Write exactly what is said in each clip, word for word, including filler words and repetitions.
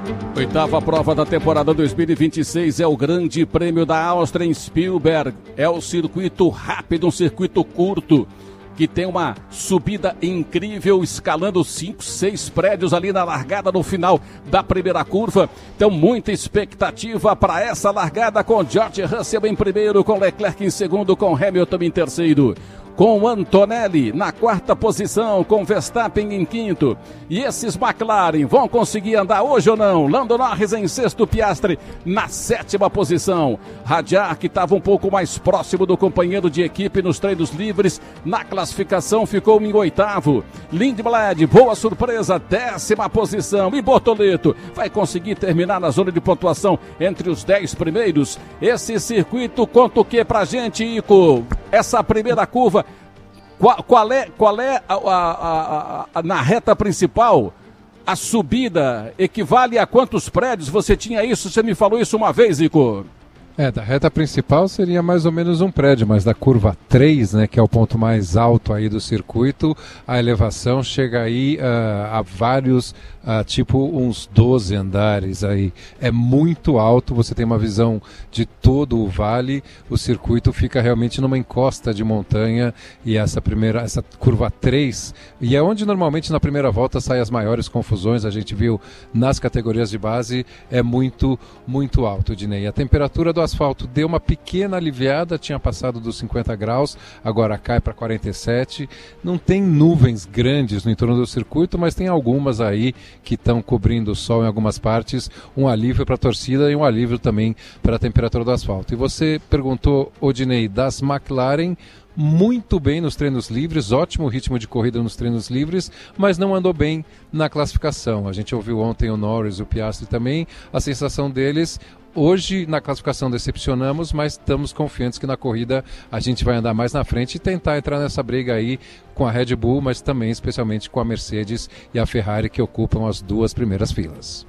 Oitava prova da temporada dois mil e vinte e seis é o Grande Prêmio da Áustria em Spielberg. É o circuito rápido, um circuito curto, que tem uma subida incrível, escalando cinco, seis prédios ali na largada no final da primeira curva. Então, muita expectativa para essa largada, com George Russell em primeiro, com Leclerc em segundo, com Hamilton em terceiro, com Antonelli na quarta posição, com Verstappen em quinto. E esses McLaren vão conseguir andar hoje ou não? Lando Norris em sexto, Piastri na sétima posição. Radiar, que estava um pouco mais próximo do companheiro de equipe nos treinos livres, na classificação ficou em oitavo. Lindblad, boa surpresa, décima posição. E Bortoleto vai conseguir terminar na zona de pontuação entre os dez primeiros. Esse circuito conta o que pra gente, Ico? Essa primeira curva, qual, qual é, qual é a, a, a, a, na reta principal, a subida equivale a quantos prédios? Você tinha isso, você me falou isso uma vez, Ico. É, da reta principal seria mais ou menos um prédio, mas da curva três, né, que é o ponto mais alto aí do circuito, a elevação chega aí uh, a vários, uh, tipo uns doze andares aí. É muito alto, você tem uma visão de todo o vale, o circuito fica realmente numa encosta de montanha, e essa primeira, essa curva três, e é onde normalmente na primeira volta saem as maiores confusões, a gente viu nas categorias de base, é muito, muito alto, Dinei. A temperatura do asfalto deu uma pequena aliviada, tinha passado dos cinquenta graus, agora cai para quarenta e sete. Não tem nuvens grandes no entorno do circuito, mas tem algumas aí que estão cobrindo o sol em algumas partes. Um alívio para a torcida e um alívio também para a temperatura do asfalto. E você perguntou, Odinei, das McLaren, muito bem nos treinos livres, ótimo ritmo de corrida nos treinos livres, mas não andou bem na classificação. A gente ouviu ontem o Norris e o Piastri também, a sensação deles... Hoje, na classificação, decepcionamos, mas estamos confiantes que na corrida a gente vai andar mais na frente e tentar entrar nessa briga aí com a Red Bull, mas também especialmente com a Mercedes e a Ferrari, que ocupam as duas primeiras filas.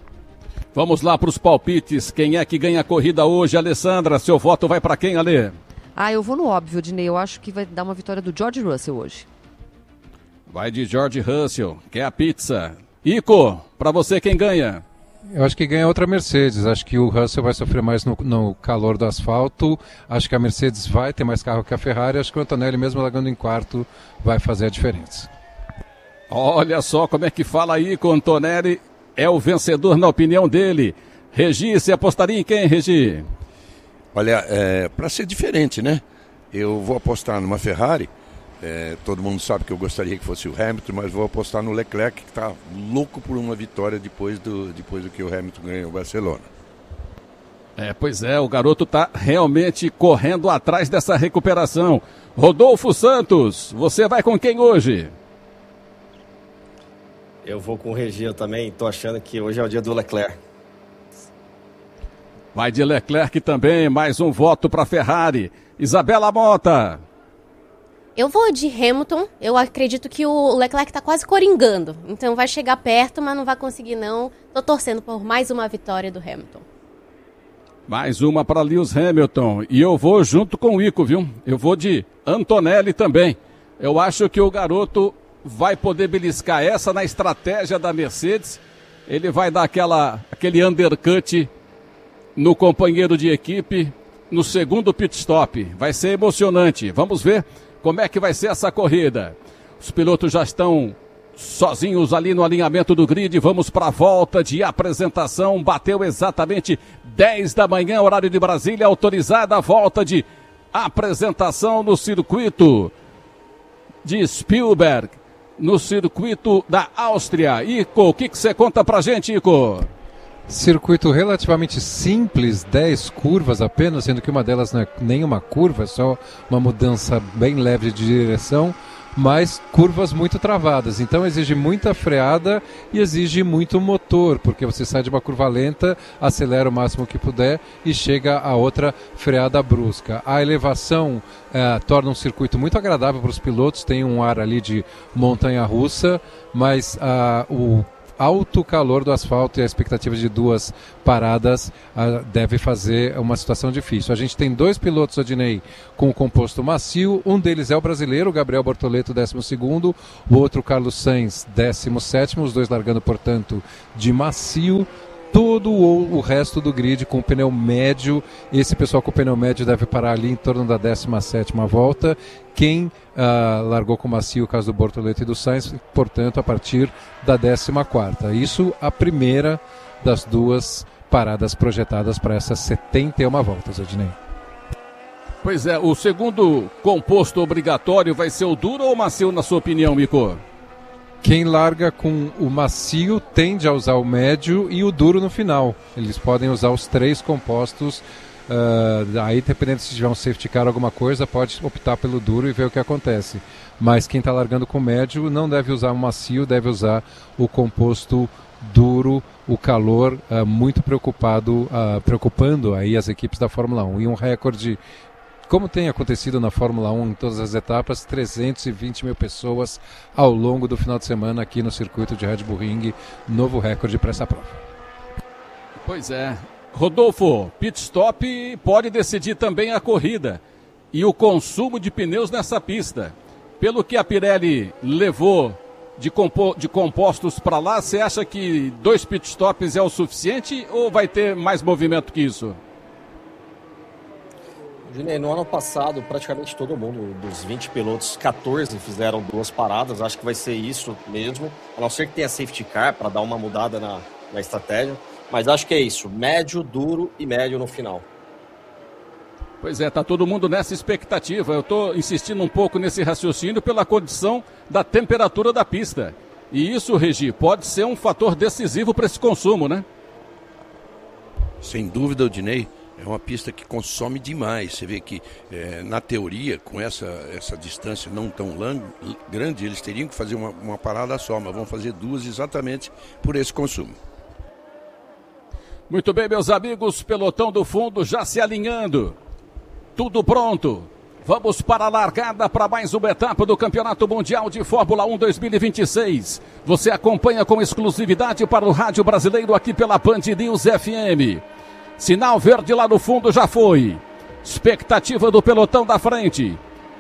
Vamos lá para os palpites. Quem é que ganha a corrida hoje, Alessandra? Seu voto vai para quem, Alê? Ah, eu vou no óbvio, Dinei. Eu acho que vai dar uma vitória do George Russell hoje. Vai de George Russell. Quer a pizza? Ico, para você quem ganha? Eu acho que ganha outra Mercedes, acho que o Russell vai sofrer mais no, no calor do asfalto, acho que a Mercedes vai ter mais carro que a Ferrari, acho que o Antonelli, mesmo largando em quarto, vai fazer a diferença. Olha só como é que fala aí com o Antonelli, é o vencedor na opinião dele. Regi, você apostaria em quem, Regi? Olha, é, para ser diferente, né? Eu vou apostar numa Ferrari. É, todo mundo sabe que eu gostaria que fosse o Hamilton, mas vou apostar no Leclerc, que está louco por uma vitória depois do, depois do que o Hamilton ganhou o Barcelona. É, pois é, o garoto está realmente correndo atrás dessa recuperação. Rodolfo Santos, você vai com quem hoje? Eu vou com o Regi também, estou achando que hoje é o dia do Leclerc. Vai de Leclerc também, mais um voto para a Ferrari. Isabela Mota. Eu vou de Hamilton, eu acredito que o Leclerc está quase coringando, então vai chegar perto, mas não vai conseguir não. Tô torcendo por mais uma vitória do Hamilton. Mais uma para Lewis Hamilton, e eu vou junto com o Ico, viu? Eu vou de Antonelli também. Eu acho que o garoto vai poder beliscar essa na estratégia da Mercedes. Ele vai dar aquela, aquele undercut no companheiro de equipe no segundo pit stop. Vai ser emocionante, vamos ver como é que vai ser essa corrida. Os pilotos já estão sozinhos ali no alinhamento do grid. Vamos para a volta de apresentação. Bateu exatamente dez da manhã, horário de Brasília. Autorizada a volta de apresentação no circuito de Spielberg, no circuito da Áustria. Ico, o que que você conta pra gente, Ico? Circuito relativamente simples, dez curvas apenas, sendo que uma delas não é nenhuma curva, é só uma mudança bem leve de direção, mas curvas muito travadas. Então exige muita freada e exige muito motor, porque você sai de uma curva lenta, acelera o máximo que puder e chega a outra freada brusca. A elevação eh, torna um circuito muito agradável para os pilotos, tem um ar ali de montanha-russa, mas ah, o alto calor do asfalto e a expectativa de duas paradas uh, deve fazer uma situação difícil. A gente tem dois pilotos, Odinei, com o composto macio. Um deles é o brasileiro, Gabriel Bortoleto, décimo segundo. O outro, Carlos Sainz, décimo sétimo. Os dois largando, portanto, de macio. Todo o, o resto do grid com pneu médio. Esse pessoal com pneu médio deve parar ali em torno da décima sétima volta. Quem uh, largou com macio, o caso do Bortoleto e do Sainz, portanto, a partir da décima quarta. Isso a primeira das duas paradas projetadas para essas setenta e uma voltas, Ednei. Pois é, o segundo composto obrigatório vai ser o duro ou o macio, na sua opinião, Mico? Quem larga com o macio tende a usar o médio e o duro no final. Eles podem usar os três compostos. Uh, aí, dependendo se tiver um safety car ou alguma coisa, pode optar pelo duro e ver o que acontece. Mas quem está largando com o médio não deve usar o macio, deve usar o composto duro. O calor uh, muito preocupado, uh, preocupando aí as equipes da Fórmula um. E um recorde, como tem acontecido na Fórmula um em todas as etapas, trezentos e vinte mil pessoas ao longo do final de semana aqui no circuito de Red Bull Ring, novo recorde para essa prova. Pois é. Rodolfo, pit stop pode decidir também a corrida e o consumo de pneus nessa pista. Pelo que a Pirelli levou de, compo- de compostos para lá, você acha que dois pit stops é o suficiente ou vai ter mais movimento que isso? No ano passado, praticamente todo mundo, dos vinte pilotos, quatorze fizeram duas paradas. Acho que vai ser isso mesmo, a não ser que tenha safety car para dar uma mudada na, na estratégia. Mas acho que é isso, médio, duro e médio no final. Pois é, tá todo mundo nessa expectativa. Eu estou insistindo um pouco nesse raciocínio pela condição da temperatura da pista. E isso, Regi, pode ser um fator decisivo para esse consumo, né? Sem dúvida, Odinei. É uma pista que consome demais. Você vê que, é, na teoria, com essa, essa distância não tão lang, grande, eles teriam que fazer uma, uma parada só, mas vão fazer duas exatamente por esse consumo. Muito bem, meus amigos, pelotão do fundo já se alinhando. Tudo pronto. Vamos para a largada para mais uma etapa do Campeonato Mundial de Fórmula um dois mil e vinte e seis. Você acompanha com exclusividade para o Rádio Brasileiro aqui pela Band News F M. Sinal verde lá no fundo já foi. Expectativa do pelotão da frente.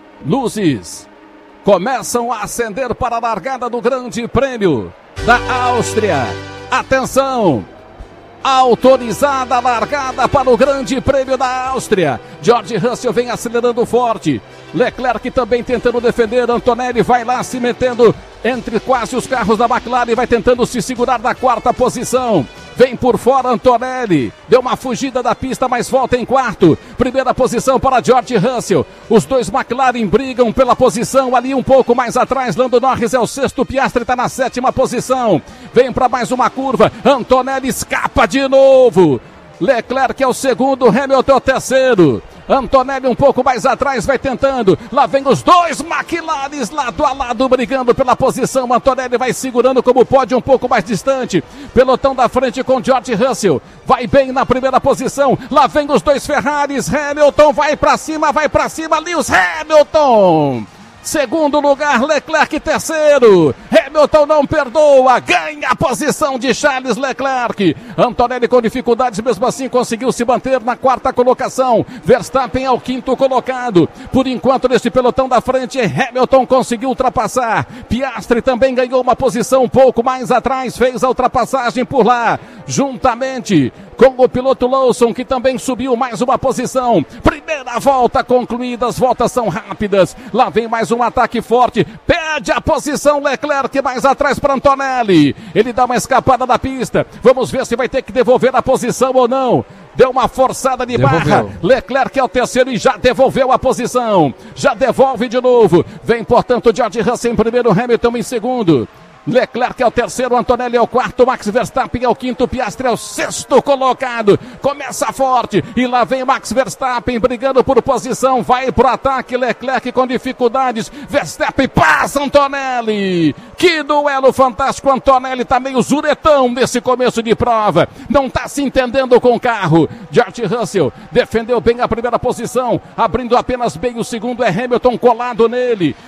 Luzes começam a acender para a largada do Grande Prêmio da Áustria. Atenção! Autorizada a largada para o Grande Prêmio da Áustria. George Russell vem acelerando forte. Leclerc também tentando defender. Antonelli vai lá se metendo entre quase os carros da McLaren e vai tentando se segurar na quarta posição. Vem por fora Antonelli. Deu uma fugida da pista, mas volta em quarto. Primeira posição para George Russell. Os dois McLaren brigam pela posição ali um pouco mais atrás. Lando Norris é o sexto. Piastri está na sétima posição. Vem para mais uma curva. Antonelli escapa de novo. Leclerc é o segundo. Hamilton é o terceiro. Antonelli um pouco mais atrás, vai tentando. Lá vem os dois McLarens lado a lado brigando pela posição. Antonelli vai segurando como pode um pouco mais distante. Pelotão da frente com George Russell. Vai bem na primeira posição. Lá vem os dois Ferraris. Hamilton vai pra cima, vai pra cima. Lewis Hamilton. Segundo lugar, Leclerc terceiro. Hamilton não perdoa, ganha a posição de Charles Leclerc. Antonelli com dificuldades, mesmo assim conseguiu se manter na quarta colocação. Verstappen é o quinto colocado. Por enquanto, neste pelotão da frente, Hamilton conseguiu ultrapassar. Piastri também ganhou uma posição um pouco mais atrás, fez a ultrapassagem por lá. Juntamente com o piloto Lawson, que também subiu mais uma posição. Primeira volta concluída, as voltas são rápidas. Lá vem mais um ataque forte. Perde a posição Leclerc mais atrás para Antonelli. Ele dá uma escapada da pista. Vamos ver se vai ter que devolver a posição ou não. Deu uma forçada de Devolveu. barra. Leclerc é o terceiro e já devolveu a posição. Já devolve de novo. Vem, portanto, George Russell em primeiro, Hamilton em segundo. Leclerc é o terceiro, Antonelli é o quarto, Max Verstappen é o quinto, Piastri é o sexto colocado. Começa forte e lá vem Max Verstappen brigando por posição, vai pro ataque, Leclerc com dificuldades, Verstappen passa Antonelli. Que duelo fantástico, Antonelli tá meio zuretão nesse começo de prova, não tá se entendendo com o carro. George Russell defendeu bem a primeira posição, abrindo apenas bem o segundo é Hamilton colado nele.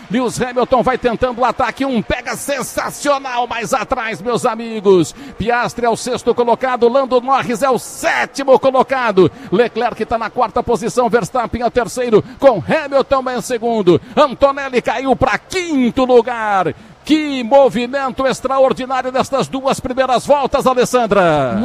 Lewis Hamilton vai tentando o ataque, um pega sensacional mais atrás, meus amigos. Piastri é o sexto colocado, Lando Norris é o sétimo colocado. Leclerc está na quarta posição, Verstappen é o terceiro, com Hamilton em segundo. Antonelli caiu para quinto lugar. Que movimento extraordinário destas duas primeiras voltas, Alessandra.